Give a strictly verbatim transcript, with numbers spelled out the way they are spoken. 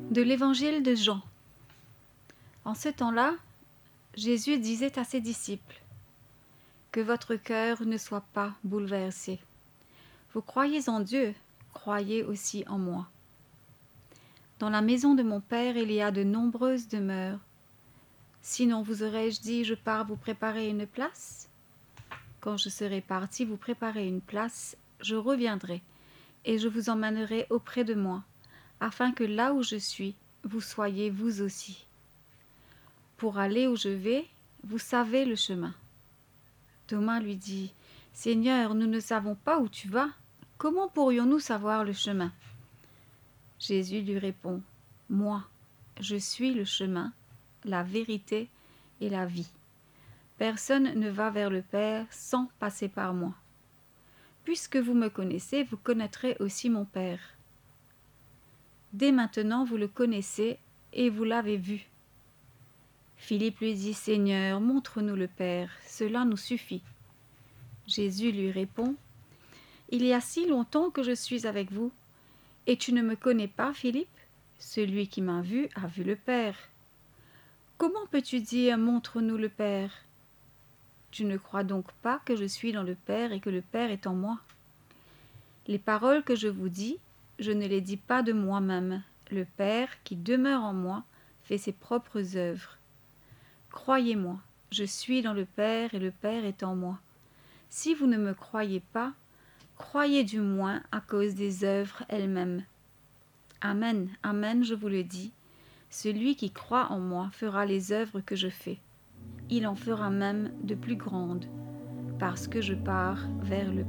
De l'Évangile de Jean. En ce temps-là, Jésus disait à ses disciples : « Que votre cœur ne soit pas bouleversé. Vous croyez en Dieu, croyez aussi en moi. Dans la maison de mon Père, il y a de nombreuses demeures. Sinon vous aurais-je dit : je pars vous préparer une place ? Quand je serai parti vous préparer une place, je reviendrai, et je vous emmènerai auprès de moi, afin que là où je suis, vous soyez vous aussi. Pour aller où je vais, vous savez le chemin. » Thomas lui dit : « Seigneur, nous ne savons pas où tu vas. Comment pourrions-nous savoir le chemin ? » Jésus lui répond : « Moi, je suis le chemin, la vérité et la vie. Personne ne va vers le Père sans passer par moi. Puisque vous me connaissez, vous connaîtrez aussi mon Père. Dès maintenant, vous le connaissez et vous l'avez vu. » Philippe lui dit : « Seigneur, montre-nous le Père, cela nous suffit. » Jésus lui répond : « Il y a si longtemps que je suis avec vous, et tu ne me connais pas, Philippe ? Celui qui m'a vu a vu le Père. Comment peux-tu dire : montre-nous le Père ? Tu ne crois donc pas que je suis dans le Père et que le Père est en moi ? Les paroles que je vous dis, je ne les dis pas de moi-même. Le Père qui demeure en moi fait ses propres œuvres. Croyez-moi, je suis dans le Père et le Père est en moi. Si vous ne me croyez pas, croyez du moins à cause des œuvres elles-mêmes. Amen, amen, je vous le dis, celui qui croit en moi fera les œuvres que je fais. Il en fera même de plus grandes, parce que je pars vers le Père.